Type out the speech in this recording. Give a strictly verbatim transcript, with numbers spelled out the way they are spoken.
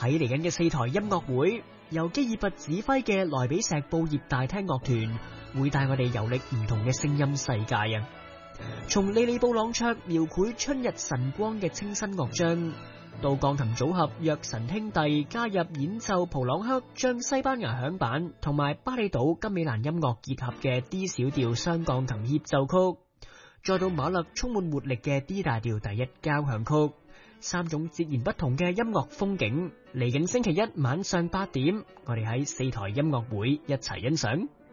喺嚟緊嘅四台音樂會，由基爾拔指揮嘅萊比錫布業大廳樂團會帶我哋遊歷唔同嘅聲音世界啊！從利利布朗卓描繪春日晨光嘅清新樂章，到鋼琴組合約神兄弟加入演奏普朗克將西班牙響板同埋巴厘島金美蘭音樂結合嘅 D 小調雙鋼琴協奏曲，再到馬勒充滿活力嘅 D 大調第一交響曲，三種截然不同嘅音樂風景，嚟緊星期一晚上八點，我哋喺四台音樂會一齊欣賞。